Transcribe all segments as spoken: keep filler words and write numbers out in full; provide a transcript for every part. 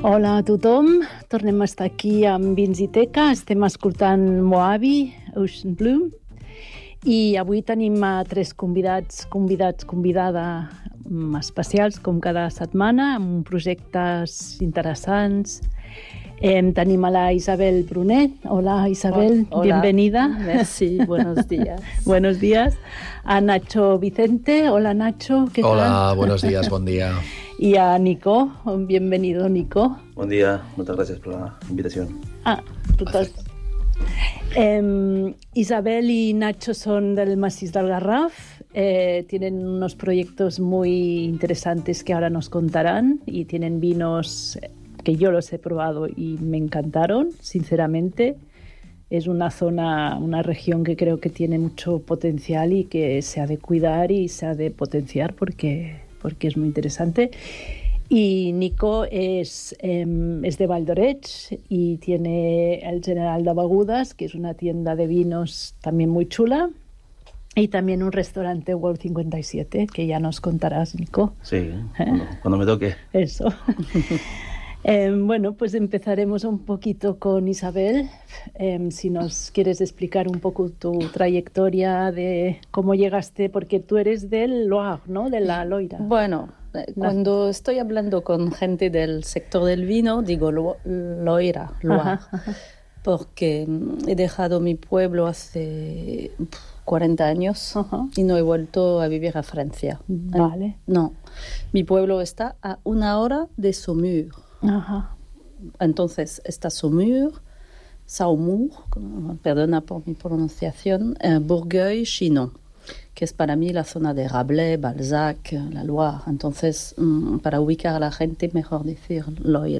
Hola a tothom, tornem a estar aquí amb Vins i Teca, estem escoltant Moabi, Ocean Blue, i avui tenim a tres convidats, convidats, convidada especials, com cada setmana, amb projectes interessants. Eh, tenim a la Isabel Brunet. Hola Isabel, Hola. Bienvenida. Merci, buenos días. Buenos días. A Nacho Vicente. Hola Nacho, ¿qué Hola, tal? Hola, buenos días, buen día. Y a Nico, bienvenido Nico. Buen día, muchas gracias por la invitación. Ah, total. Eh, Isabel y Nacho son del Massís del Garraf, eh, tienen unos proyectos muy interesantes que ahora nos contarán y tienen vinos que yo los he probado y me encantaron, sinceramente. Es una zona, una región que creo que tiene mucho potencial y que se ha de cuidar y se ha de potenciar porque, porque es muy interesante. Y Nico es, eh, es de Valldoreix y tiene el General de Begudes, que es una tienda de vinos también muy chula, y también un restaurante World cincuenta y siete, que ya nos contarás, Nico. Sí, ¿Eh? cuando, cuando me toque. Eso. Eh, bueno, pues empezaremos un poquito con Isabel. Eh, si nos quieres explicar un poco tu trayectoria de cómo llegaste, porque tú eres del Loire, ¿no? De la Loira. Bueno, cuando estoy hablando con gente del sector del vino, digo lo, Loira, Loire, ajá, ajá. Porque he dejado mi pueblo hace cuarenta años, ajá, y no he vuelto a vivir a Francia. Vale. No, mi pueblo está a una hora de Saumur. Ajá. Entonces está Saumur, Saumur, perdona por mi pronunciación, eh, Bourgueil, Chinon, que es para mí la zona de Rabelais, Balzac, la Loire. Entonces, mm, para ubicar a la gente, mejor decir Loire.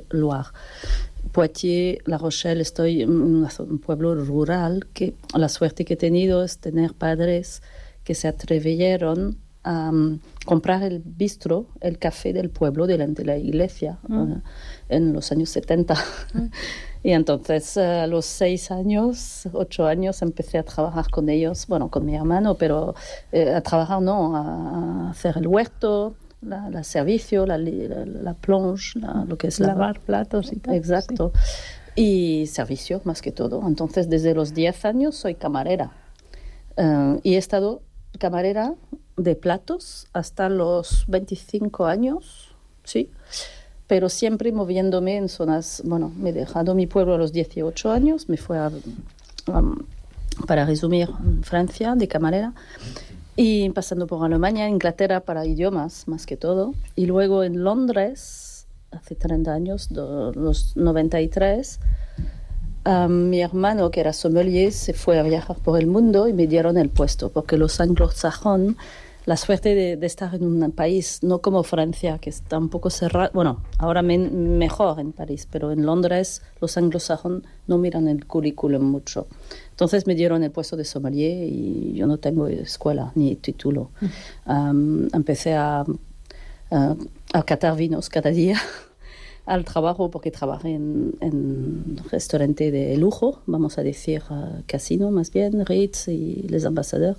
Poitiers, La Rochelle, estoy en un pueblo rural que la suerte que he tenido es tener padres que se atrevieron a um, comprar el bistro, el café del pueblo delante de la iglesia, mm. uh, en los años setenta. Mm. Y entonces uh, a los seis años, ocho años, empecé a trabajar con ellos, bueno, con mi hermano, pero eh, a trabajar no, a, a hacer el huerto, la, la servicio, la, la, la plonge, la, lo que es lavar lavar platos y tal. Exacto. Sí. Y servicio, más que todo. Entonces, desde los diez años soy camarera. Uh, y he estado camarera de platos hasta los veinticinco años, sí, pero siempre moviéndome en zonas, bueno, me he dejado mi pueblo a los dieciocho años, me fui a, um, para resumir, Francia de camarera, y pasando por Alemania, Inglaterra para idiomas, más que todo, y luego en Londres, hace treinta años, de los noventa y tres, Um, mi hermano, que era sommelier, se fue a viajar por el mundo y me dieron el puesto, porque los anglosajones, la suerte de, de estar en un país, no como Francia, que está un poco cerrado, bueno, ahora me, mejor en París, pero en Londres los anglosajones no miran el currículum mucho. Entonces me dieron el puesto de sommelier y yo no tengo escuela ni título. Um, empecé a, a, a catar vinos cada día. Al trabajo, porque trabajé en, en restaurante de lujo, vamos a decir uh, casino más bien, Ritz y Les Ambassadeurs.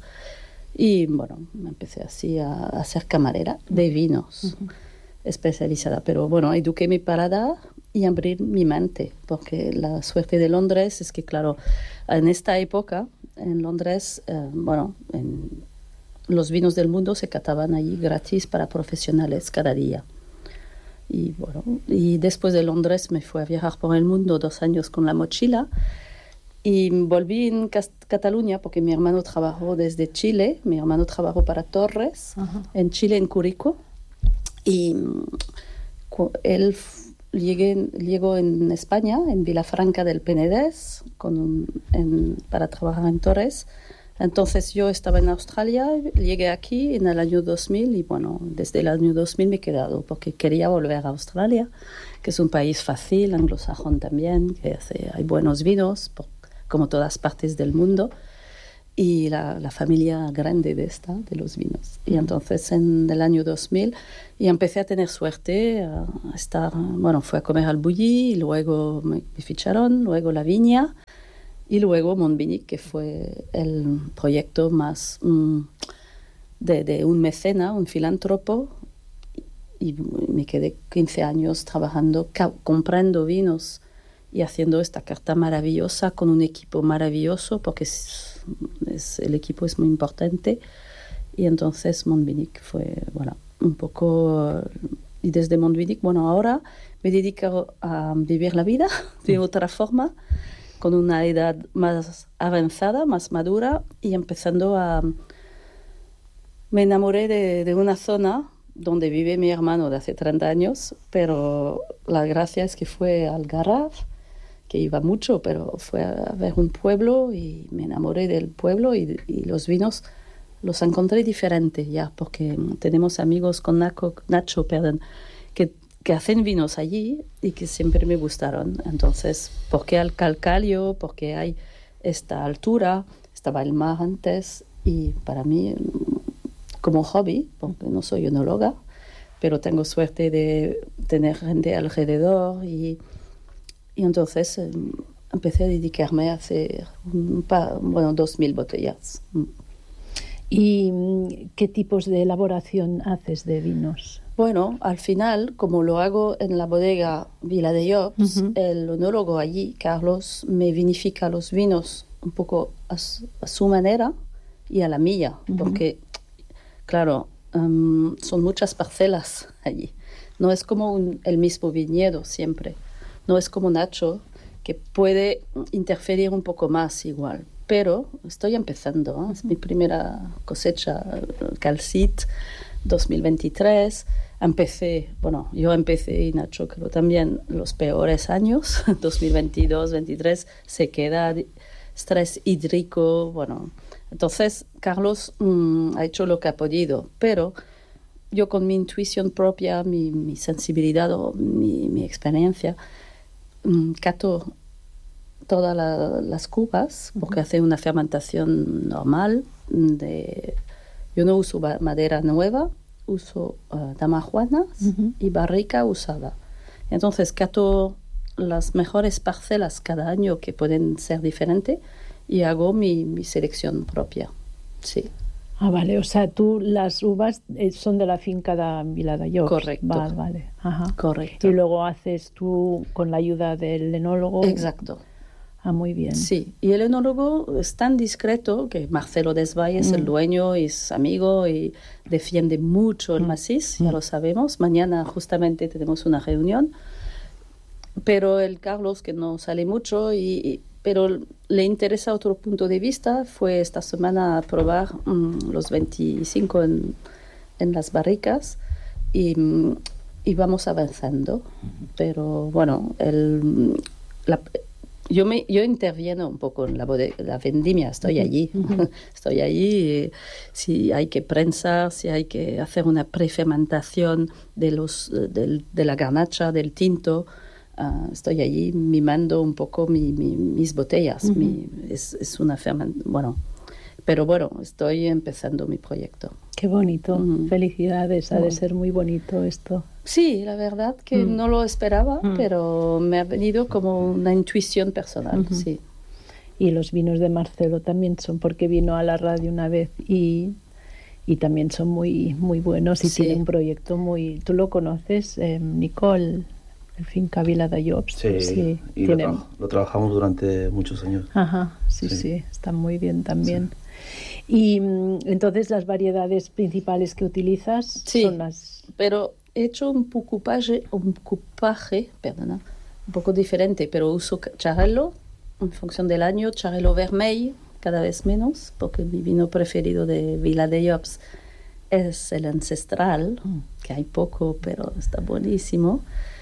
Y bueno, me empecé así a, a ser camarera de vinos, uh-huh, especializada. Pero bueno, eduqué mi parada y abrir mi mente, porque la suerte de Londres es que, claro, en esta época, en Londres, uh, bueno, en, los vinos del mundo se cataban allí gratis para profesionales cada día. Y bueno, y después de Londres me fui a viajar por el mundo dos años con la mochila y volví en Cas- Cataluña porque mi hermano trabajó desde Chile, mi hermano trabajó para Torres, uh-huh, en Chile, en Curicó, y cu- él f- llegué, llegó en España, en Vilafranca del Penedès, con un, en, para trabajar en Torres. Entonces yo estaba en Australia, llegué aquí en el año dos mil y bueno, desde el año dos mil me he quedado porque quería volver a Australia, que es un país fácil, anglosajón también, que hace, hay buenos vinos, por, como todas partes del mundo, y la, la familia grande de esta, de los vinos. Y entonces en el año dos mil y empecé a tener suerte, a estar, bueno, fui a comer al Bulli, y luego me, me ficharon, luego la viña, y luego Montbinic, que fue el proyecto más mm, de, de un mecena, un filántropo, y me quedé quince años trabajando, comprando vinos y haciendo esta carta maravillosa con un equipo maravilloso, porque es, es, el equipo es muy importante. Y entonces Montbinic fue, bueno, un poco... Y desde Montbinic, bueno, ahora me dedico a vivir la vida de otra forma, con una edad más avanzada, más madura, y empezando a... Me enamoré de, de una zona donde vive mi hermano de hace treinta años, pero la gracia es que fue al Garraf, que iba mucho, pero fue a ver un pueblo y me enamoré del pueblo y, y los vinos los encontré diferentes ya, porque tenemos amigos con Nacho, Nacho perdón, que, que hacen vinos allí y que siempre me gustaron. Entonces, ¿por qué al calcáleo? Porque hay esta altura, estaba el mar antes y para mí, como hobby, porque no soy enóloga, pero tengo suerte de tener gente alrededor y, y entonces eh, empecé a dedicarme a hacer un par, bueno, dos mil botellas. ¿Y qué tipos de elaboración haces de vinos? Bueno, al final, como lo hago en la bodega Vila de Llops, uh-huh. el enólogo allí, Carlos, me vinifica los vinos un poco a su, a su manera y a la mía, uh-huh. porque, claro, um, son muchas parcelas allí. No es como un, el mismo viñedo siempre. No es como Nacho, que puede interferir un poco más igual. Pero estoy empezando, ¿eh? Es mi primera cosecha, Calcit, dos mil veintitrés. Empecé, bueno, yo empecé y Nacho creo también los peores años, dos mil veintidós, veintitrés, sequedad, estrés hídrico, bueno. Entonces, Carlos mmm, ha hecho lo que ha podido, pero yo con mi intuición propia, mi, mi sensibilidad o mi, mi experiencia, mmm, cato todas la, las cubas, porque uh-huh. hace una fermentación normal. De, yo no uso ba- madera nueva, uso uh, damajuanas uh-huh. y barrica usada. Entonces, cato las mejores parcelas cada año que pueden ser diferentes y hago mi, mi selección propia. Sí. Ah, vale. O sea, tú las uvas eh, son de la finca de Vila de Llops. Correcto. Vale, vale. Ajá. Correcto. Y luego haces tú con la ayuda del enólogo. Exacto. Ah, muy bien. Sí, y el enólogo es tan discreto que Marcelo Desvalles es mm. el dueño, es amigo y defiende mucho el mm. Massís, ya mm. lo sabemos. Mañana justamente tenemos una reunión, pero el Carlos, que no sale mucho, y, y, pero le interesa otro punto de vista, fue esta semana a probar mm, los veinticinco en, en las barricas y, y vamos avanzando. Pero bueno, el... La, Yo, me, yo intervieno un poco en la, bodega, la vendimia, estoy allí, uh-huh. estoy allí, si hay que prensar, si hay que hacer una prefermentación de, los, de, de la garnacha, del tinto, uh, estoy allí mimando un poco mi, mi, mis botellas, uh-huh. mi, es, es una fermentación, bueno, pero bueno, estoy empezando mi proyecto. Qué bonito, uh-huh. felicidades, ha uh-huh. de ser muy bonito esto. Sí, la verdad que mm. no lo esperaba, mm. pero me ha venido como una intuición personal, uh-huh. sí. Y los vinos de Marcelo también son, porque vino a la radio una vez y, y también son muy, muy buenos y sí. tiene un proyecto muy... ¿Tú lo conoces, eh, Nicole? El finca Vila de Llops. Sí, sí y tiene... lo, tra- lo trabajamos durante muchos años. Ajá, sí, sí, sí, está muy bien también. Sí. Y entonces las variedades principales que utilizas sí, son las... pero... He hecho un coupaje, un coupaje, perdona, un poco diferente, pero uso charelo en función del año, charelo vermell, cada vez menos, porque mi vino preferido de Vila de Llops es el ancestral, que hay poco, pero está buenísimo,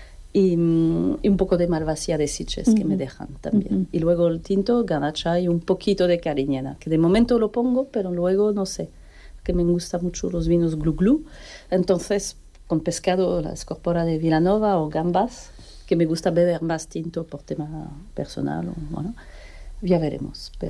y, y un poco de malvasía de Sitges, uh-huh. que me dejan también. Uh-huh. Y luego el tinto, garnacha y un poquito de cariñena, que de momento lo pongo, pero luego no sé, que me gustan mucho los vinos glu glu, entonces... con pescado, la escorpora de Vilanova o gambas, que me gusta beber más tinto por tema personal, o, bueno, ya veremos. Pero...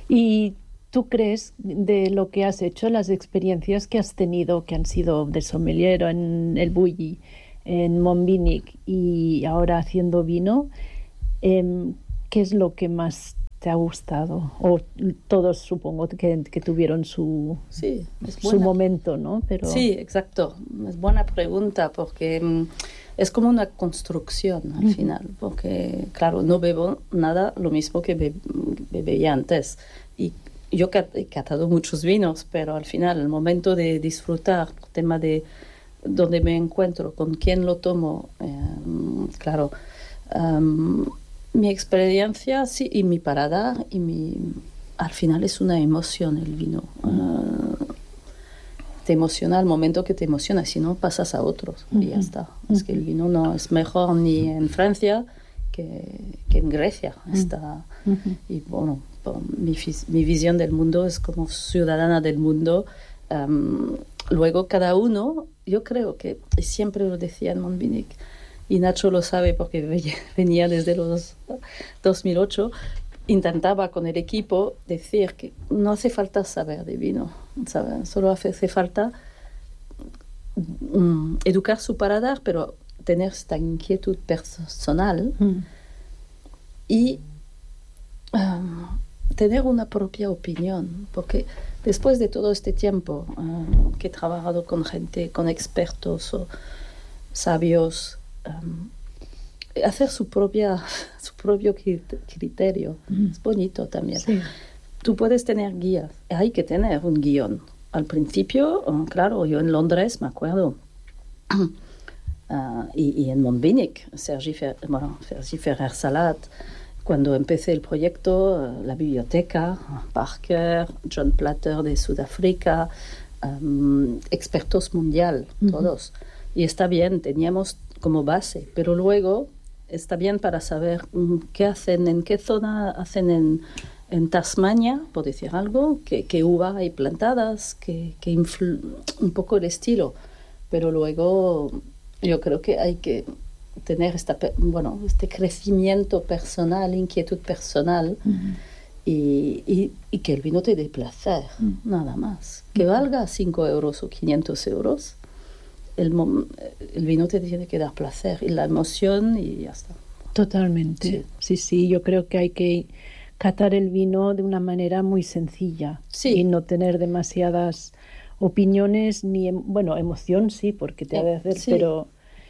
¿Y tú crees de lo que has hecho, las experiencias que has tenido, que han sido de sommelier en el Bulli, en Montbinic y ahora haciendo vino, eh, qué es lo que más te ha gustado? O todos supongo que, que tuvieron su, sí, es su momento, ¿no? Pero... Sí, exacto. Es buena pregunta porque mm, es como una construcción al uh-huh. final, porque claro, no bebo nada lo mismo que be- bebía antes. Y yo he catado muchos vinos, pero al final el momento de disfrutar, el tema de donde me encuentro, con quién lo tomo, eh, claro, um, mi experiencia sí, y mi parada, y mi, al final es una emoción el vino. Uh, te emociona al momento que te emociona, si no pasas a otros uh-huh. y ya está. Uh-huh. Es que el vino no es mejor ni en Francia que, que en Grecia. Uh-huh. Está, uh-huh. Y bueno, mi, mi visión del mundo es como ciudadana del mundo. Um, luego cada uno, yo creo que, y siempre lo decía en Montbinic, y Nacho lo sabe porque venía desde los dos mil ocho, intentaba con el equipo decir que no hace falta saber de vino, ¿sabes? Solo hace, hace falta um, educar su paladar, pero tener esta inquietud personal mm. y um, tener una propia opinión, porque después de todo este tiempo uh, que he trabajado con gente, con expertos o sabios, um, hacer su propia su propio criterio mm. es bonito también. Sí. Tú puedes tener guías, hay que tener un guión. Al principio, uh, claro, yo en Londres me acuerdo, uh, y, y en Montbinic, Sergi, Fer, bueno, Sergi Ferrer Salat, cuando empecé el proyecto, uh, la biblioteca, Parker, John Platter de Sudáfrica, um, expertos mundial, uh-huh. todos. Y está bien, teníamos como base, pero luego está bien para saber um, qué hacen, en qué zona hacen en, en Tasmania, por decir algo, qué, qué uva hay plantadas, qué, qué influ- un poco el estilo. Pero luego yo creo que hay que tener esta, bueno, este crecimiento personal, inquietud personal, uh-huh. y, y, y que el vino te dé placer, uh-huh. nada más. Que valga cinco euros o quinientos euros, el, el vino te tiene que dar placer y la emoción y ya está. Totalmente. Sí, sí, sí, yo creo que hay que catar el vino de una manera muy sencilla sí. y no tener demasiadas opiniones ni, bueno, emoción sí, porque te ha de hacer, sí. pero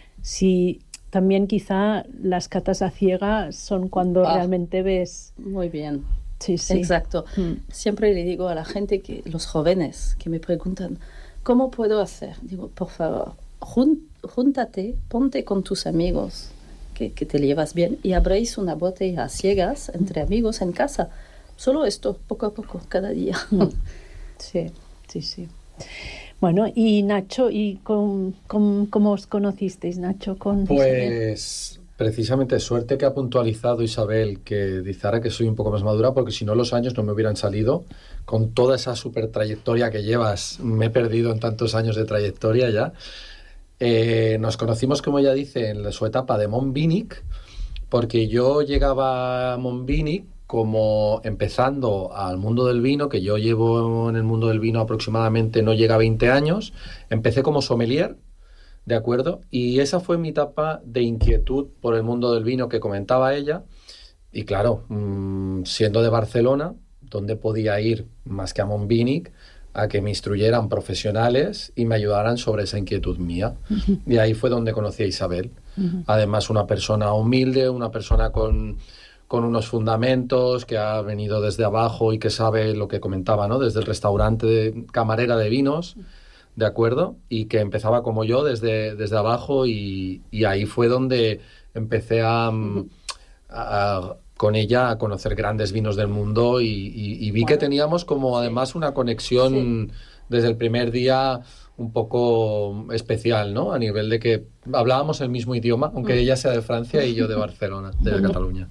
si también quizá las catas a ciega son cuando ah, realmente ves. Muy bien. Sí, sí. Exacto. Mm. Siempre le digo a la gente, que los jóvenes que me preguntan, ¿cómo puedo hacer? Digo, por favor, jun, júntate, ponte con tus amigos que, que te llevas bien y abréis una botella a ciegas entre amigos en casa. Solo esto, poco a poco, cada día. Mm. Sí, sí, sí. Bueno, y Nacho, ¿y con, con, cómo os conocisteis, Nacho? Con pues Isabel? Precisamente suerte que ha puntualizado Isabel, que dice ahora que soy un poco más madura, porque si no los años no me hubieran salido. Con toda esa super trayectoria que llevas, me he perdido en tantos años de trayectoria ya. Eh, nos conocimos, como ella dice, en su etapa de Montbinic, porque yo llegaba a Montbinic como empezando al mundo del vino, que yo llevo en el mundo del vino aproximadamente, no llega a veinte años, empecé como sommelier, ¿de acuerdo? Y esa fue mi etapa de inquietud por el mundo del vino que comentaba ella, y claro, mmm, siendo de Barcelona, ¿dónde podía ir más que a Montbinic a que me instruyeran profesionales y me ayudaran sobre esa inquietud mía? Uh-huh. Y ahí fue donde conocí a Isabel. Uh-huh. Además, una persona humilde, una persona con... con unos fundamentos, que ha venido desde abajo y que sabe lo que comentaba, ¿no? Desde el restaurante de camarera de vinos, ¿de acuerdo? Y que empezaba como yo desde, desde abajo y, y ahí fue donde empecé a, a, con ella a conocer grandes vinos del mundo y, y, y vi bueno, que teníamos como además una conexión sí. desde el primer día un poco especial, ¿no? A nivel de que hablábamos el mismo idioma, aunque ella sea de Francia y yo de Barcelona, de Cataluña.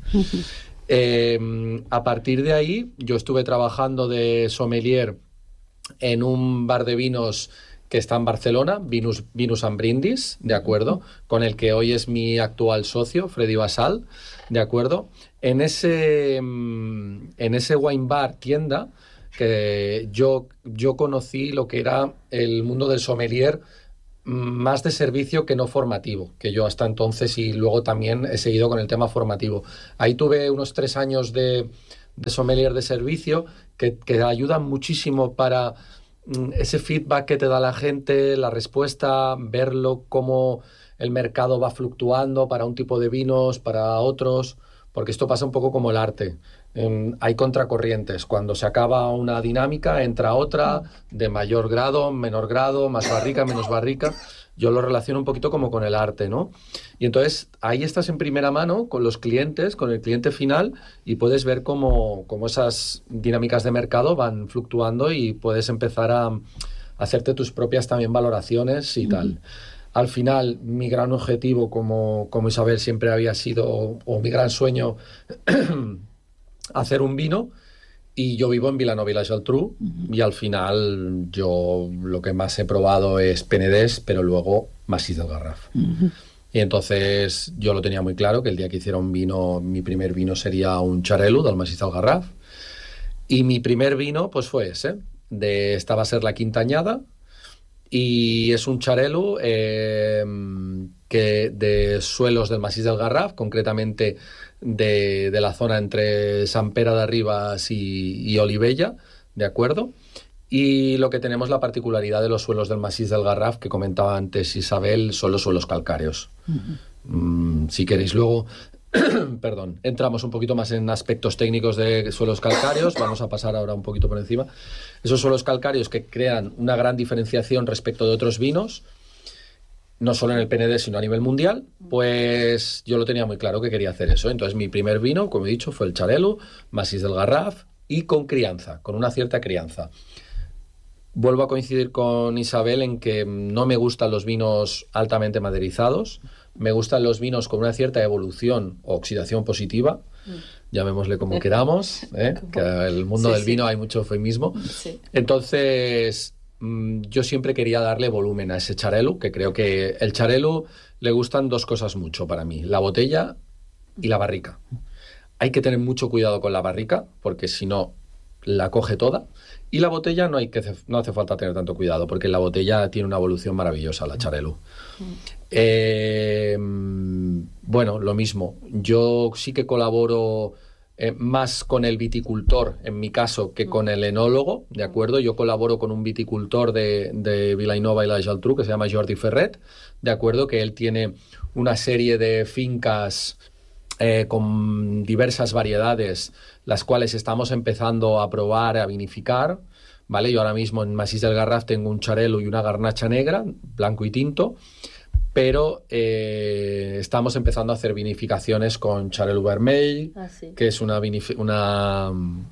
Eh, a partir de ahí, yo estuve trabajando de sommelier en un bar de vinos que está en Barcelona, Vinus, Vinus and Brindis, ¿de acuerdo? Con el que hoy es mi actual socio, Freddy Basal, ¿de acuerdo? En ese, en ese wine bar, tienda, que yo, yo conocí lo que era el mundo del sommelier más de servicio que no formativo, que yo hasta entonces y luego también he seguido con el tema formativo. Ahí tuve unos tres años de, de sommelier de servicio que, que ayudan muchísimo para mm, ese feedback que te da la gente, la respuesta, verlo cómo el mercado va fluctuando para un tipo de vinos, para otros, porque esto pasa un poco como el arte. Eh, hay contracorrientes. Cuando se acaba una dinámica, entra otra de mayor grado, menor grado, más barrica, menos barrica. Yo lo relaciono un poquito como con el arte, ¿no? Y entonces ahí estás en primera mano con los clientes, con el cliente final, y puedes ver cómo, cómo esas dinámicas de mercado van fluctuando y puedes empezar a, a hacerte tus propias también valoraciones y uh-huh. tal. Al final, mi gran objetivo como, como Isabel siempre había sido, o, o mi gran sueño, hacer un vino. Y yo vivo en Vilanova i la Geltrú uh-huh. y al final yo lo que más he probado es Penedès, pero luego Massís del Garraf. Uh-huh. Y entonces yo lo tenía muy claro, que el día que hiciera un vino, mi primer vino sería un Xarel·lo del Massís del Garraf. Y mi primer vino pues fue ese. De, esta va a ser la quinta añada y es un Xarel·lo eh, que de suelos del Massís del Garraf, concretamente de, de la zona entre Sant Pere de Ribes y, y Olivella, ¿de acuerdo? Y lo que tenemos, la particularidad de los suelos del Massís del Garraf, que comentaba antes Isabel, son los suelos calcáreos. Uh-huh. Mm, si queréis luego, perdón, entramos un poquito más en aspectos técnicos de suelos calcáreos, vamos a pasar ahora un poquito por encima. Esos suelos calcáreos que crean una gran diferenciación respecto de otros vinos, no solo en el Penedès, sino a nivel mundial, pues yo lo tenía muy claro que quería hacer eso. Entonces mi primer vino, como he dicho, fue el Xarel·lo, Massís del Garraf, y con crianza, con una cierta crianza. Vuelvo a coincidir con Isabel en que no me gustan los vinos altamente maderizados, me gustan los vinos con una cierta evolución o oxidación positiva, llamémosle como queramos, ¿eh? Que en el mundo sí, del vino sí. hay mucho eufemismo. Sí. Entonces, mmm, yo siempre quería darle volumen a ese Xarel·lo, que creo que el Xarel·lo le gustan dos cosas mucho para mí, la botella y la barrica. Hay que tener mucho cuidado con la barrica, porque si no, la coge toda. Y la botella no hay que no hace falta tener tanto cuidado, porque la botella tiene una evolución maravillosa, la Xarel·lo. Mm. Eh, bueno, lo mismo. Yo sí que colaboro eh, más con el viticultor, en mi caso, que con el enólogo, ¿de acuerdo? Yo colaboro con un viticultor de, de Vilanova i la Geltrú, que se llama Jordi Ferret, ¿de acuerdo? Que él tiene una serie de fincas Eh, con diversas variedades, las cuales estamos empezando a probar, a vinificar, ¿vale? Yo ahora mismo en Massís del Garraf tengo un Xarel·lo y una Garnacha negra, blanco y tinto, pero eh, estamos empezando a hacer vinificaciones con Xarel·lo vermell, ah, sí. que es una, una,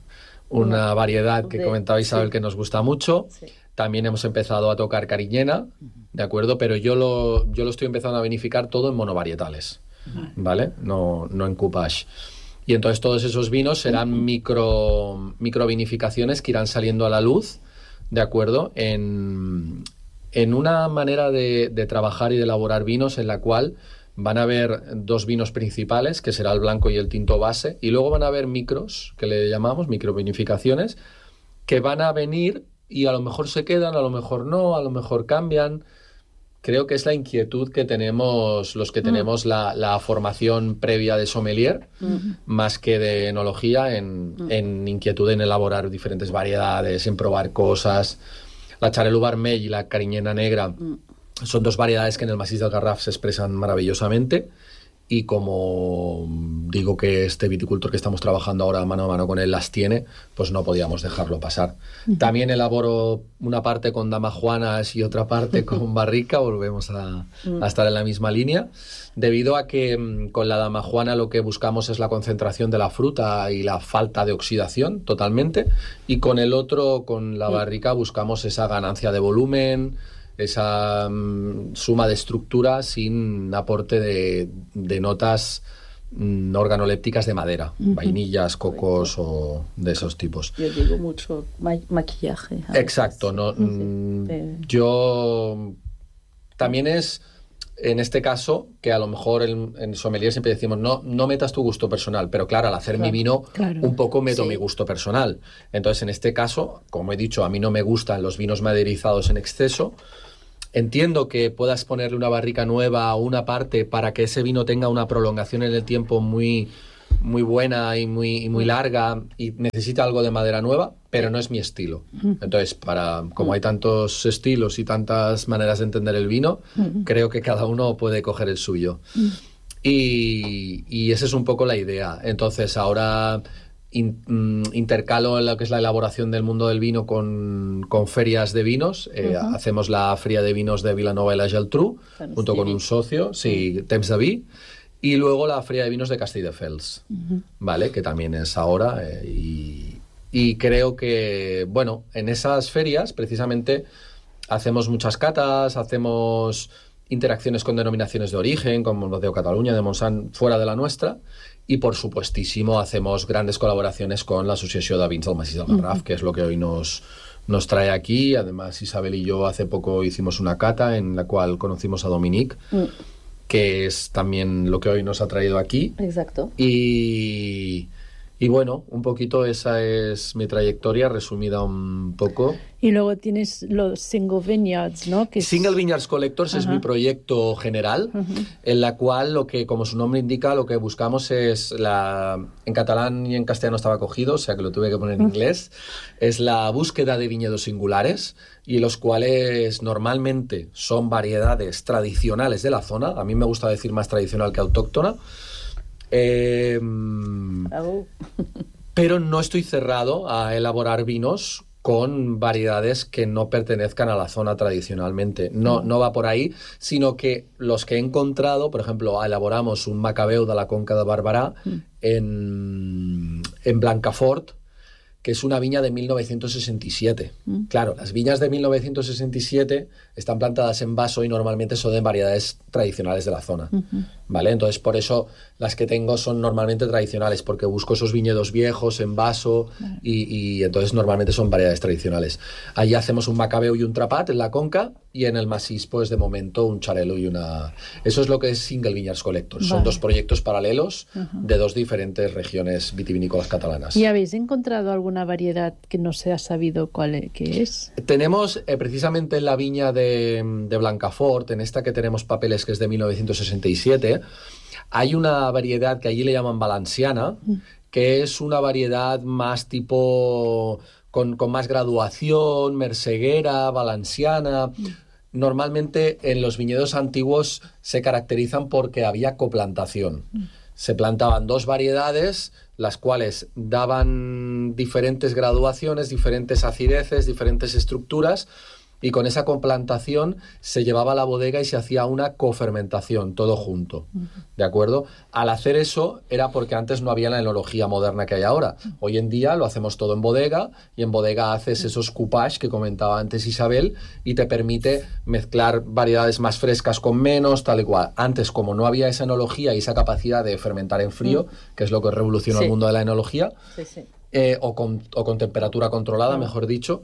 una variedad que de, comentaba Isabel sí. que nos gusta mucho. Sí. También hemos empezado a tocar Cariñena, ¿de acuerdo? Pero yo lo, yo lo estoy empezando a vinificar todo en monovarietales. ¿Vale? No, no en coupage. Y entonces todos esos vinos serán micro, micro vinificaciones que irán saliendo a la luz, ¿de acuerdo? En, en una manera de, de trabajar y de elaborar vinos en la cual van a haber dos vinos principales, que será el blanco y el tinto base, y luego van a haber micros, que le llamamos micro vinificaciones, que van a venir y a lo mejor se quedan, a lo mejor no, a lo mejor cambian. Creo que es la inquietud que tenemos los que tenemos mm. la, la formación previa de sommelier, mm. más que de enología, en, mm. en inquietud en elaborar diferentes variedades, en probar cosas. La Xarel·lo vermell y la Cariñena negra mm. son dos variedades que en el Massís del Garraf se expresan maravillosamente, y como digo que este viticultor que estamos trabajando ahora mano a mano con él las tiene, pues no podíamos dejarlo pasar. Uh-huh. También elaboro una parte con damajuanas y otra parte con barrica, volvemos a, uh-huh. a estar en la misma línea, debido a que con la damajuana lo que buscamos es la concentración de la fruta y la falta de oxidación totalmente, y con el otro, con la barrica, buscamos esa ganancia de volumen, esa um, suma de estructura sin aporte de, de notas mm, organolépticas de madera, uh-huh. vainillas, cocos o de esos tipos. Yo digo mucho ma- maquillaje. Exacto, no, sí. mm, yo también es en este caso que a lo mejor en, en sommelier siempre decimos no, no metas tu gusto personal, pero claro, al hacer claro, mi vino claro. un poco meto sí. mi gusto personal. Entonces en este caso, como he dicho, a mí no me gustan los vinos maderizados en exceso. Entiendo que puedas ponerle una barrica nueva a una parte para que ese vino tenga una prolongación en el tiempo muy, muy buena y muy, y muy larga y necesita algo de madera nueva, pero no es mi estilo. Entonces, para como hay tantos estilos y tantas maneras de entender el vino, creo que cada uno puede coger el suyo. Y, y esa es un poco la idea. Entonces, ahora in, mm, intercalo lo que es la elaboración del mundo del vino con, con ferias de vinos. Eh, uh-huh. Hacemos la feria de vinos de Vilanova y la Geltrú, junto con un socio, sí, uh-huh. Temps de Vi. Y luego la feria de vinos de Castelldefels, uh-huh. ¿vale? Que también es ahora. Eh, y, y creo que, bueno, en esas ferias, precisamente, hacemos muchas catas, hacemos interacciones con denominaciones de origen, como Modeo Cataluña, de Montsant, fuera de la nuestra, y por supuestísimo hacemos grandes colaboraciones con la Asociación de Vins del Massís del Garraf, uh-huh. que es lo que hoy nos, nos trae aquí. Además, Isabel y yo hace poco hicimos una cata en la cual conocimos a Dominique, uh-huh. que es también lo que hoy nos ha traído aquí. Exacto. Y... Y bueno, un poquito esa es mi trayectoria, resumida un poco. Y luego tienes los Single Vineyards, ¿no? Que es... Single Vineyards Collectors uh-huh. es mi proyecto general, uh-huh. en la cual, lo que, como su nombre indica, lo que buscamos es la... En catalán y en castellano estaba cogido, o sea que lo tuve que poner en uh-huh. inglés. Es la búsqueda de viñedos singulares, y los cuales normalmente son variedades tradicionales de la zona. A mí me gusta decir más tradicional que autóctona. Eh, oh. Pero no estoy cerrado a elaborar vinos con variedades que no pertenezcan a la zona tradicionalmente. No, no va por ahí, sino que los que he encontrado, por ejemplo, elaboramos un Macabeu de la Conca de Barberà mm. en, en Blancafort, que es una viña de mil novecientos sesenta y siete. Mm. Claro, las viñas de mil novecientos sesenta y siete están plantadas en vaso y normalmente son de variedades tradicionales de la zona, uh-huh. ¿vale? Entonces, por eso las que tengo son normalmente tradicionales, porque busco esos viñedos viejos en vaso uh-huh. y, y entonces normalmente son variedades tradicionales. Allí hacemos un Macabeu y un Trapat en la Conca, y en el Massís, pues de momento, un Xarel·lo y una... Eso es lo que es Single Vineyards Collectors. Vale. Son dos proyectos paralelos uh-huh. de dos diferentes regiones vitivinícolas catalanas. ¿Y habéis encontrado alguna variedad que no se ha sabido cuál es, qué es? Tenemos eh, precisamente en la viña de, de Blancafort, en esta que tenemos papeles, que es de mil novecientos sesenta y siete, hay una variedad que allí le llaman valenciana, uh-huh. que es una variedad más tipo... Con, con más graduación, merceguera, valenciana... Uh-huh. Normalmente en los viñedos antiguos se caracterizan porque había coplantación. Se plantaban dos variedades, las cuales daban diferentes graduaciones, diferentes acideces, diferentes estructuras, y con esa coplantación se llevaba a la bodega y se hacía una cofermentación, todo junto, ¿de acuerdo? Al hacer eso era porque antes no había la enología moderna que hay ahora. Hoy en día lo hacemos todo en bodega, y en bodega haces esos coupage que comentaba antes Isabel, y te permite mezclar variedades más frescas con menos, tal y cual. Antes, como no había esa enología y esa capacidad de fermentar en frío, mm. que es lo que revolucionó sí. el mundo de la enología, sí, sí. Eh, o, con, o con temperatura controlada, mm. mejor dicho,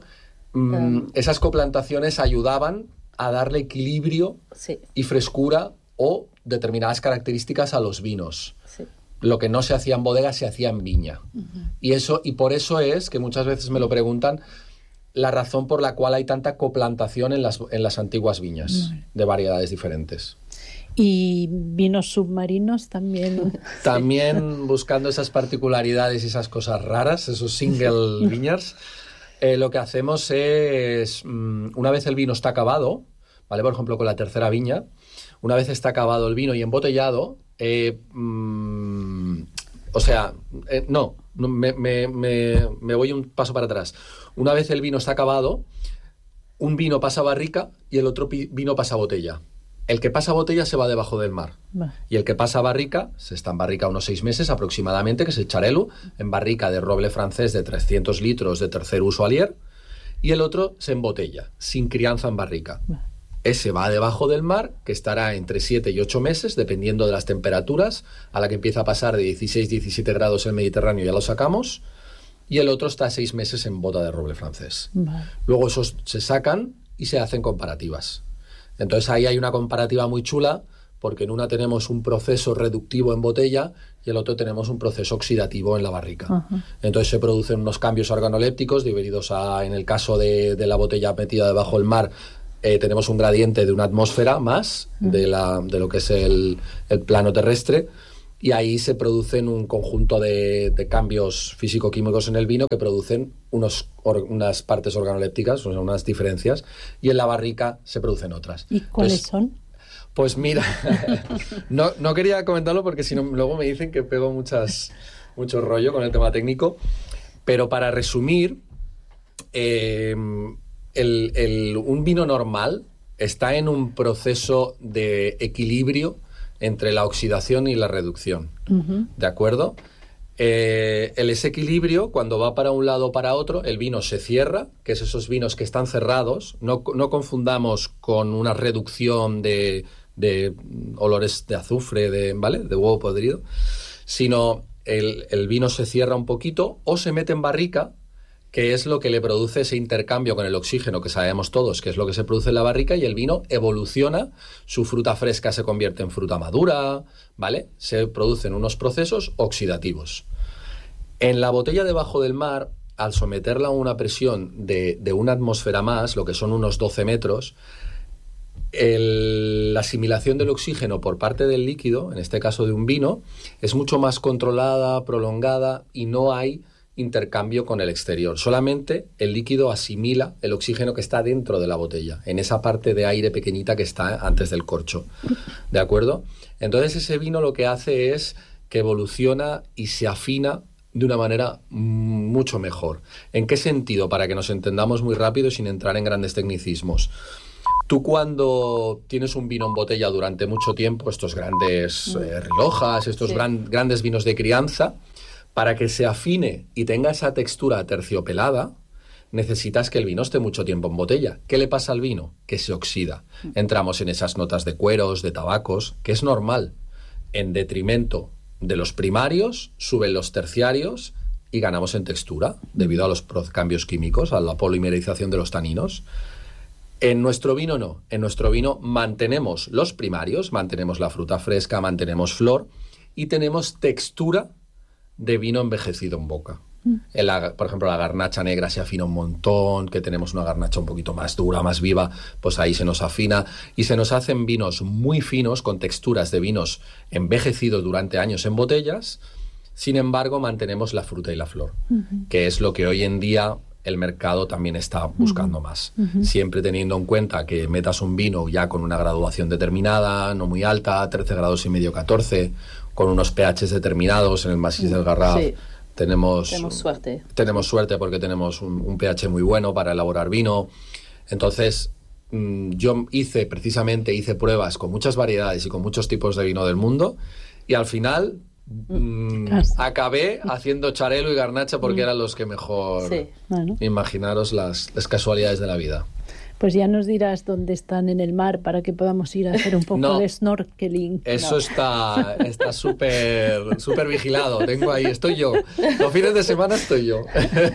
Um, esas coplantaciones ayudaban a darle equilibrio sí. y frescura o determinadas características a los vinos. Sí. Lo que no se hacía en bodega se hacía en viña. Uh-huh. Y eso, y por eso es que muchas veces me lo preguntan, la razón por la cual hay tanta coplantación en las, en las antiguas viñas uh-huh. de variedades diferentes. ¿Y vinos submarinos también? También sí. buscando esas particularidades y esas cosas raras, esos single vineyards. Eh, lo que hacemos es, mmm, una vez el vino está acabado, ¿vale? Por ejemplo, con la tercera viña, una vez está acabado el vino y embotellado, eh, mmm, o sea, eh, no, me, me, me, me voy un paso para atrás. Una vez el vino está acabado, un vino pasa a barrica y el otro pi- vino pasa a botella. El que pasa a botella se va debajo del mar. Va. Y el que pasa a barrica, se está en barrica unos seis meses aproximadamente, que es el Xarel·lo, en barrica de roble francés de trescientos litros de tercer uso alier, y el otro se embotella, sin crianza en barrica. Va. Ese va debajo del mar, que estará entre siete y ocho meses, dependiendo de las temperaturas, a la que empieza a pasar de dieciséis a diecisiete grados en el Mediterráneo, ya lo sacamos, y el otro está seis meses en bota de roble francés. Va. Luego esos se sacan y se hacen comparativas. Entonces ahí hay una comparativa muy chula, porque en una tenemos un proceso reductivo en botella y el otro tenemos un proceso oxidativo en la barrica. Uh-huh. Entonces se producen unos cambios organolépticos debidos a, en el caso de, de la botella metida debajo del mar, eh, tenemos un gradiente de una atmósfera más uh-huh. de, la, de lo que es el, el plano terrestre, y ahí se producen un conjunto de, de cambios físico-químicos en el vino que producen unos, or, unas partes organolépticas, o sea, unas diferencias, y en la barrica se producen otras. ¿Y cuáles Entonces, son? Pues mira, no, no quería comentarlo porque si no luego me dicen que pego muchas, mucho rollo con el tema técnico, pero para resumir, eh, el, el, un vino normal está en un proceso de equilibrio entre la oxidación y la reducción, uh-huh. ¿de acuerdo? Eh, el ese equilibrio, cuando va para un lado o para otro, el vino se cierra, que es esos vinos que están cerrados, no, no confundamos con una reducción de, de olores de azufre, de, ¿vale? de huevo podrido, sino el, el vino se cierra un poquito o se mete en barrica, que es lo que le produce ese intercambio con el oxígeno que sabemos todos, que es lo que se produce en la barrica, y el vino evoluciona, su fruta fresca se convierte en fruta madura, ¿vale? Se producen unos procesos oxidativos. En la botella debajo del mar, al someterla a una presión de, de una atmósfera más, lo que son unos doce metros, el, la asimilación del oxígeno por parte del líquido, en este caso de un vino, es mucho más controlada, prolongada, y no hay intercambio con el exterior. Solamente el líquido asimila el oxígeno que está dentro de la botella, en esa parte de aire pequeñita que está antes del corcho. ¿De acuerdo? Entonces ese vino lo que hace es que evoluciona y se afina de una manera mucho mejor. ¿En qué sentido? Para que nos entendamos muy rápido y sin entrar en grandes tecnicismos. Tú cuando tienes un vino en botella durante mucho tiempo, estos grandes eh, Riojas, estos sí. gran, grandes vinos de crianza, para que se afine y tenga esa textura aterciopelada, necesitas que el vino esté mucho tiempo en botella. ¿Qué le pasa al vino? Que se oxida. Entramos en esas notas de cueros, de tabacos, que es normal. En detrimento de los primarios, suben los terciarios y ganamos en textura, debido a los cambios químicos, a la polimerización de los taninos. En nuestro vino no. En nuestro vino mantenemos los primarios, mantenemos la fruta fresca, mantenemos flor y tenemos textura de vino envejecido en boca. Mm. En la, por ejemplo, la garnacha negra se afina un montón, que tenemos una garnacha un poquito más dura, más viva, pues ahí se nos afina y se nos hacen vinos muy finos con texturas de vinos envejecidos durante años en botellas. Sin embargo, mantenemos la fruta y la flor, uh-huh. que es lo que hoy en día el mercado también está buscando uh-huh. más. Uh-huh. Siempre teniendo en cuenta que metas un vino ya con una graduación determinada, no muy alta, trece grados y medio, catorce, con unos pHs determinados. En el Massís del Garraf sí. tenemos, tenemos suerte. Tenemos suerte porque tenemos un, un pH muy bueno para elaborar vino. Entonces, mmm, yo hice, precisamente, hice pruebas con muchas variedades y con muchos tipos de vino del mundo, y al final mmm, acabé haciendo charelo y garnacha porque mm. eran los que mejor... Sí. Bueno. Imaginaros las, las casualidades de la vida. Pues ya nos dirás dónde están en el mar para que podamos ir a hacer un poco no, de snorkeling. Eso no. está está súper súper vigilado. Tengo ahí, estoy yo. Los fines de semana estoy yo.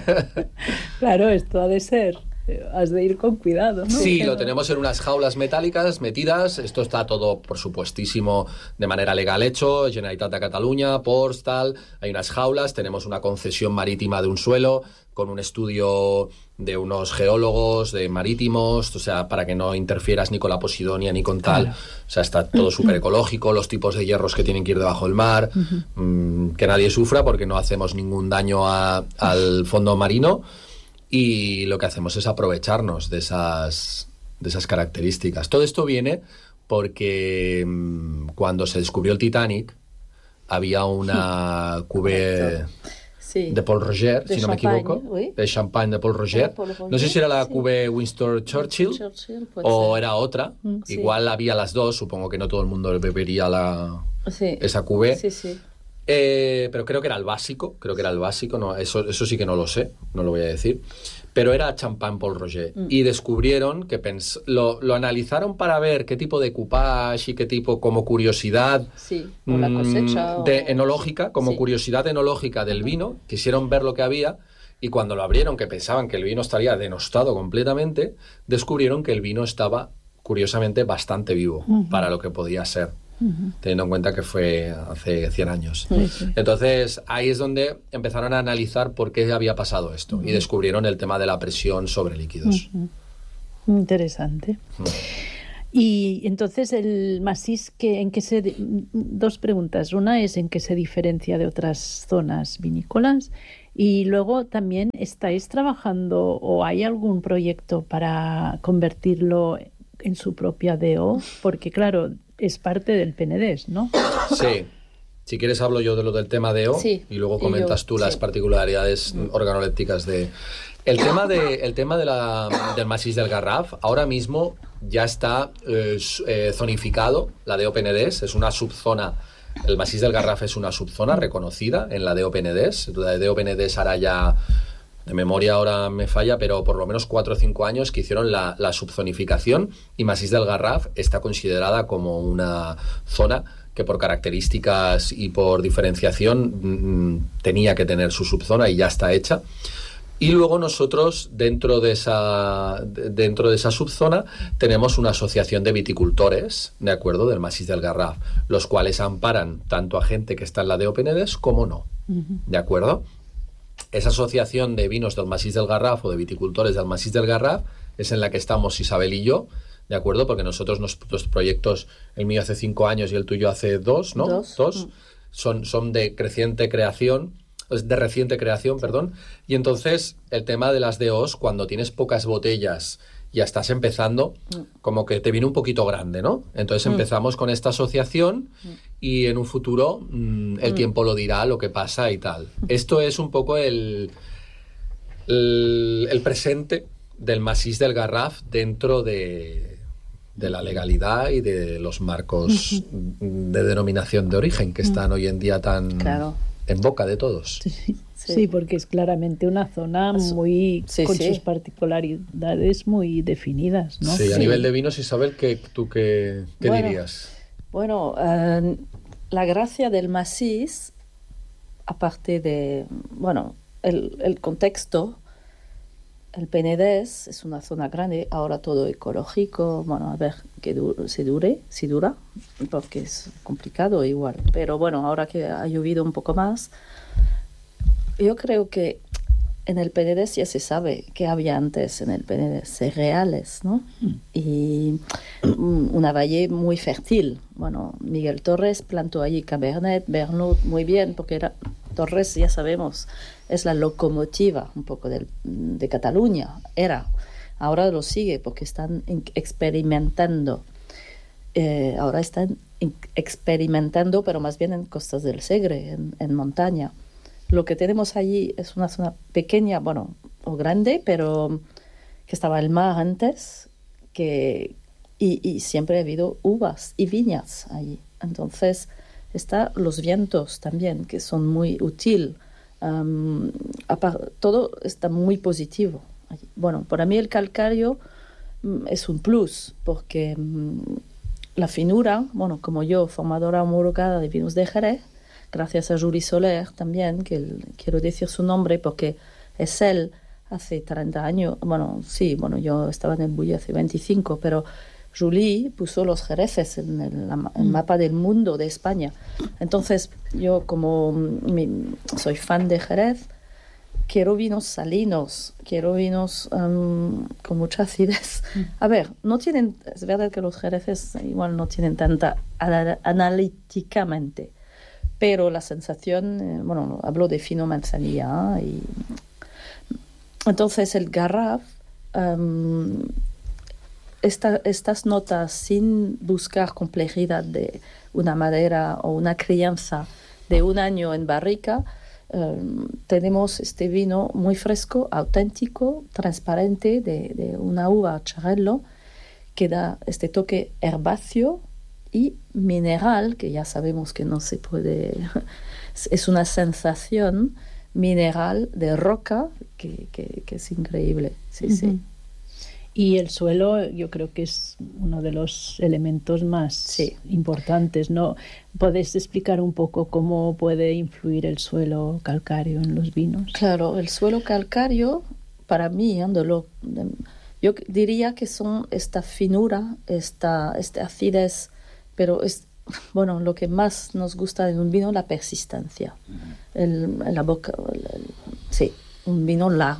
Claro, esto ha de ser. Has de ir con cuidado, ¿no? Sí, Pero... lo tenemos en unas jaulas metálicas metidas. Esto está todo, por supuestísimo, de manera legal hecho. Generalitat de Cataluña, Ports, tal. Hay unas jaulas, tenemos una concesión marítima de un suelo con un estudio de unos geólogos de marítimos, o sea, para que no interfieras ni con la posidonia ni con tal. Claro. O sea, está todo súper ecológico, los tipos de hierros que tienen que ir debajo del mar, uh-huh. mmm, que nadie sufra porque no hacemos ningún daño a, al fondo marino. Y lo que hacemos es aprovecharnos de esas, de esas características. Todo esto viene porque mmm, cuando se descubrió el Titanic había una cuvée sí. de Paul Roger, de si no me equivoco, oui. de champagne de Paul Roger. Paul Roger. No sé si era la sí. cuvée Winston Churchill, Churchill o ser. Era otra. Mm, Igual sí. había las dos, supongo que no todo el mundo bebería la, sí. esa cuvée. Sí, sí. Eh, pero creo que era el básico, creo que era el básico, no, eso, eso sí que no lo sé, no lo voy a decir, pero era champán Paul Roger. Mm. Y descubrieron que pens- lo, lo analizaron para ver qué tipo de coupage y qué tipo, como curiosidad sí, o la cosecha, de, o... enológica, como sí. curiosidad enológica del vino, quisieron ver lo que había, y cuando lo abrieron, que pensaban que el vino estaría denostado completamente, descubrieron que el vino estaba, curiosamente, bastante vivo uh-huh. para lo que podía ser. Uh-huh. Teniendo en cuenta que fue hace cien años. Sí, sí. Entonces ahí es donde empezaron a analizar por qué había pasado esto, uh-huh. y descubrieron el tema de la presión sobre líquidos. Uh-huh. Interesante. Uh-huh. Y entonces el Masís, ¿qué, en qué se, dos preguntas. Una es en qué se diferencia de otras zonas vinícolas y luego también estáis trabajando o hay algún proyecto para convertirlo en su propia D O, porque claro, es parte del Penedés, ¿no? Sí. Si quieres hablo yo de lo del tema D O sí, y luego comentas yo, tú las sí. particularidades organolépticas de... El tema, de, el tema de la, del Masís del Garraf ahora mismo ya está eh, eh, zonificado, la D O Penedés, es una subzona, el Masís del Garraf es una subzona reconocida en la D O Penedés, la D O Penedés hará ya, de memoria ahora me falla, pero por lo menos cuatro o cinco años que hicieron la, la subzonificación y Masís del Garraf está considerada como una zona que por características y por diferenciación mmm, tenía que tener su subzona y ya está hecha. Y luego nosotros, dentro de esa, dentro de esa subzona, tenemos una asociación de viticultores, ¿de acuerdo?, del Masís del Garraf, los cuales amparan tanto a gente que está en la D O Penedés como no, ¿de acuerdo? Esa asociación de vinos del Masís del Garraf o de viticultores del Masís del Garraf es en la que estamos Isabel y yo, ¿de acuerdo? Porque nosotros, nuestros proyectos, el mío hace cinco años y el tuyo hace dos, ¿no? Dos. Dos. Mm. Son, son de creciente creación, de reciente creación, perdón. Y entonces, el tema de las D Os, cuando tienes pocas botellas y ya estás empezando, mm. como que te viene un poquito grande, ¿no? Entonces mm. empezamos con esta asociación mm. y en un futuro mm, el mm. tiempo lo dirá lo que pasa y tal. Mm. Esto es un poco el, el, el presente del Masís del Garraf dentro de... de la legalidad y de los marcos de denominación de origen que están hoy en día tan claro. en boca de todos. Sí, sí. Sí, porque es claramente una zona muy sí, con sí. sus particularidades muy definidas, ¿no? Sí, a sí. nivel de vinos, Isabel, ¿qué, ¿tú qué, qué bueno, dirías? Bueno, uh, la gracia del Masís, aparte de, bueno, el, el contexto. El Penedés es una zona grande, ahora todo ecológico, bueno, a ver que du- se dure, si dura, porque es complicado igual. Pero bueno, ahora que ha llovido un poco más, yo creo que en el Penedés ya se sabe qué había antes en el Penedés, cereales, ¿no? Mm. Y una valle muy fértil. Bueno, Miguel Torres plantó allí Cabernet, Merlot, muy bien, porque era... Torres, ya sabemos, es la locomotiva un poco del, de Cataluña, era. Ahora lo sigue porque están experimentando. Eh, ahora están experimentando, pero más bien en costas del Segre, en, en montaña. Lo que tenemos allí es una zona pequeña, bueno, o grande, pero que estaba el mar antes, que, y, y siempre ha habido uvas y viñas allí. Entonces... Está los vientos también, que son muy útiles. Um, todo está muy positivo. Bueno, para mí el calcario um, es un plus, porque um, la finura, bueno, como yo, formadora homologada de vinos de Jerez, gracias a Julie Soler también, que el, quiero decir su nombre porque es él hace treinta años, bueno, sí, bueno, yo estaba en el Bulli hace veinticinco, pero... Julie puso los Jerezes en el, el mapa del mundo de España. Entonces, yo como mi, soy fan de Jerez, quiero vinos salinos, quiero vinos um, con mucha acidez. A ver, no tienen, es verdad que los Jerezes igual no tienen tanta anal- analíticamente, pero la sensación, eh, bueno, hablo de fino manzanilla. Y... Entonces, el Garraf... Um, Esta, estas notas sin buscar complejidad de una madera o una crianza de un año en barrica, eh, tenemos este vino muy fresco, auténtico, transparente de, de una uva Xarel-lo que da este toque herbáceo y mineral, que ya sabemos que no se puede, es una sensación mineral de roca que, que, que es increíble. Sí, uh-huh. sí. Y el suelo yo creo que es uno de los elementos más sí. importantes, ¿no? ¿Podés explicar un poco cómo puede influir el suelo calcáreo en los vinos? Claro, el suelo calcáreo, para mí, ¿eh? de lo, de, yo diría que son esta finura, esta, esta acidez, pero es, bueno, lo que más nos gusta en un vino, la persistencia. El, la boca, el, el, sí, un vino largo.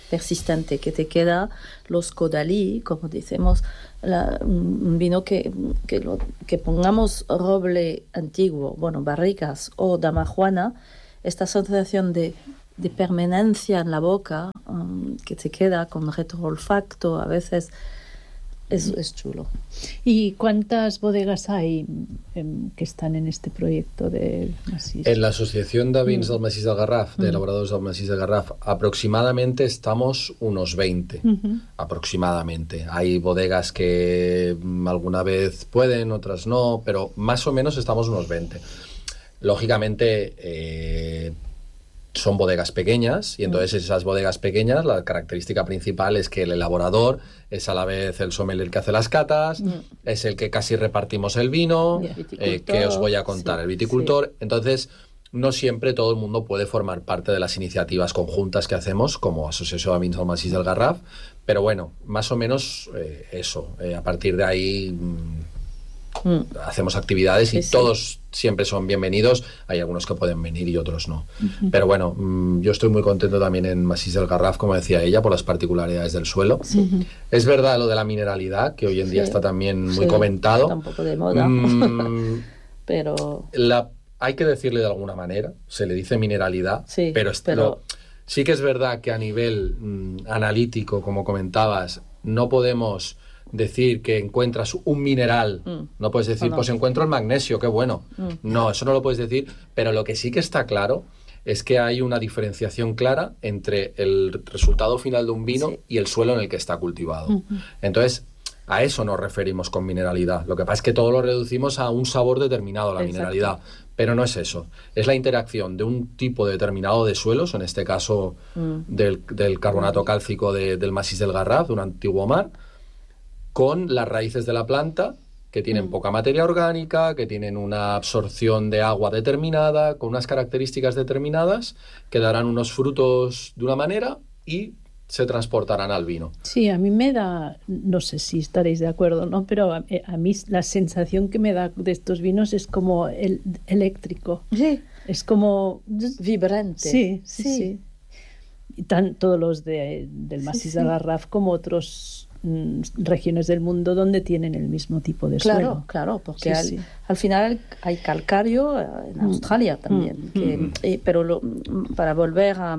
persistente, que te queda los codalí, como decimos, la, un vino que, que, lo, que pongamos roble antiguo, bueno, barricas o damajuana, esta sensación de, de permanencia en la boca um, que te queda con retroolfacto, a veces es, es chulo. ¿Y cuántas bodegas hay em, que están en este proyecto de Massís? En la Asociación de Vins mm. del Massís del Garraf, de mm. elaboradores del Massís del Garraf, aproximadamente estamos unos veinte, uh-huh. aproximadamente. Hay bodegas que alguna vez pueden, otras no, pero más o menos estamos unos veinte. Lógicamente, eh, son bodegas pequeñas y entonces esas bodegas pequeñas, la característica principal es que el elaborador es a la vez el sommelier que hace las catas, mm. es el que casi repartimos el vino, eh, que os voy a contar, sí, el viticultor. Sí. Entonces, no siempre todo el mundo puede formar parte de las iniciativas conjuntas que hacemos como Asociación de Vins del Massís del Garraf, pero bueno, más o menos eh, eso. Eh, a partir de ahí mm, mm. hacemos actividades y sí, todos sí. siempre son bienvenidos. Hay algunos que pueden venir y otros no. Uh-huh. Pero bueno, mmm, yo estoy muy contento también en Massís del Garraf, como decía ella, por las particularidades del suelo. Sí. Uh-huh. Es verdad lo de la mineralidad, que hoy en día sí. está también muy sí. comentado. Está un poco de moda. Mm, pero... La, hay que decirle de alguna manera, se le dice mineralidad, sí, pero, es, pero... Lo, sí que es verdad que a nivel mmm, analítico, como comentabas, no podemos decir que encuentras un mineral, mm. no puedes decir, no, no. pues encuentro el magnesio, qué bueno. Mm. No, eso no lo puedes decir, pero lo que sí que está claro es que hay una diferenciación clara entre el resultado final de un vino sí. y el suelo en el que está cultivado. Mm-hmm. Entonces, a eso nos referimos con mineralidad. Lo que pasa es que todo lo reducimos a un sabor determinado, la Exacto. mineralidad, pero no es eso. Es la interacción de un tipo determinado de suelos, en este caso mm. del, del carbonato cálcico de, del Massís del Garraf, de un antiguo mar, con las raíces de la planta, que tienen mm. poca materia orgánica, que tienen una absorción de agua determinada, con unas características determinadas, que darán unos frutos de una manera y se transportarán al vino. Sí, a mí me da, no sé si estaréis de acuerdo, ¿no? Pero a, a mí la sensación que me da de estos vinos es como el, eléctrico. Sí. Es como... vibrante. Sí, sí, sí. sí. Y tan, todos los de, del Massís sí, del Garraf como otros regiones del mundo donde tienen el mismo tipo de claro, suelo. Claro, porque sí, al, sí. al final hay calcario en Australia mm. también. Mm. Que, mm. eh, pero lo, para volver a,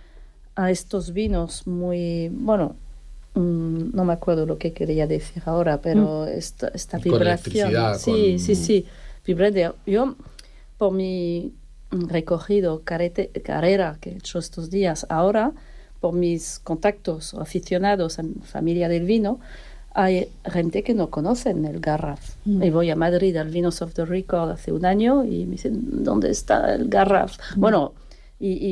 a estos vinos muy... Bueno, mm, no me acuerdo lo que quería decir ahora, pero mm. esta, esta vibración... Sí, con... sí, sí. Vibrante. Yo, por mi recorrido carete, carrera que he hecho estos días ahora, por mis contactos aficionados en familia del vino, hay gente que no conocen el Garraf. Mm. Y voy a Madrid al Vinos of the Record hace un año y me dicen, ¿dónde está el Garraf? Mm. Bueno, y, y,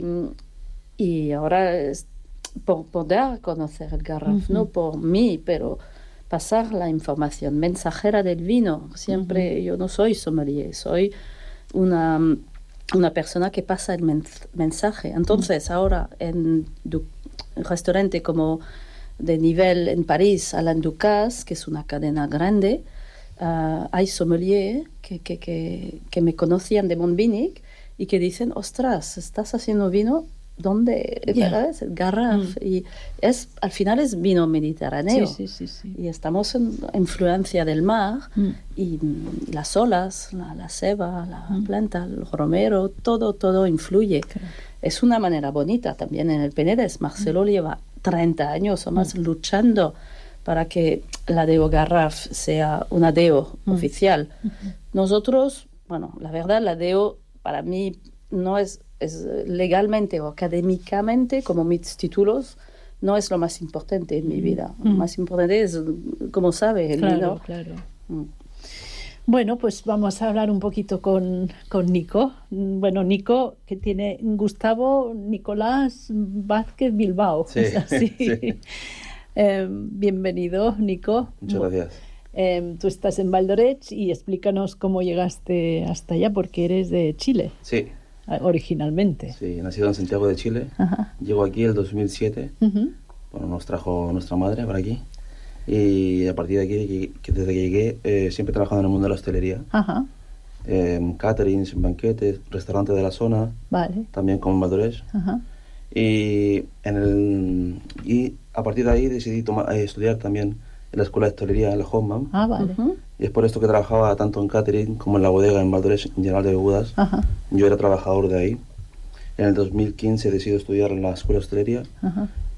y ahora es por poder conocer el Garraf, mm-hmm. no por mí, pero pasar la información mensajera del vino. Siempre, mm-hmm. yo no soy sommelier, soy una... una persona que pasa el mens- mensaje. Entonces, ahora en du- un restaurante como de nivel en París, Alain Ducasse, que es una cadena grande, uh, hay sommeliers que, que, que, que me conocían de Montbinic y que dicen, ostras, estás haciendo vino, ¿dónde? Yeah. ¿Es el Garraf? Mm. Y es, al final es vino mediterráneo. Sí, sí, sí, sí. Y estamos en influencia del mar mm. y las olas, la, la ceba, la mm. planta, el romero, todo, todo influye. Claro. Es una manera bonita también en el Penedès. Marcelo mm. lleva treinta años o más mm. luchando para que la Deo Garraf sea una Deo mm. oficial. Mm-hmm. Nosotros, bueno, la verdad, la Deo para mí no es... es legalmente o académicamente, como mis títulos, no es lo más importante en mi vida. Mm. Lo más importante es, como sabe, el claro, vino. Claro. Mm. Bueno, pues vamos a hablar un poquito con, con Nico. Bueno, Nico, que tiene Gustavo Nicolás Vázquez Bilbao. Sí, es así. sí. Eh, bienvenido, Nico. Muchas gracias. Eh, tú estás en Valdoreig y explícanos cómo llegaste hasta allá, porque eres de Chile. Sí. Originalmente. Sí, nacido en Santiago de Chile. Ajá. Llego aquí el dos mil siete. Uh-huh. Bueno, nos trajo nuestra madre para aquí. Y a partir de aquí, que desde que llegué, eh, siempre he trabajado en el mundo de la hostelería. Ajá. Eh, caterings, banquetes, restaurantes de la zona. Vale. También con Valdoreig. Ajá. Y, en el, y a partir de ahí decidí toma, eh, estudiar también en la escuela de hostelería en la Hoffman. Ah, vale. Uh-huh. Y es por esto que trabajaba tanto en catering como en la bodega en Valdores General de Begudas. Uh-huh. Yo era trabajador de ahí. En el dos mil quince decidí estudiar en la escuela de hostelería. Uh-huh.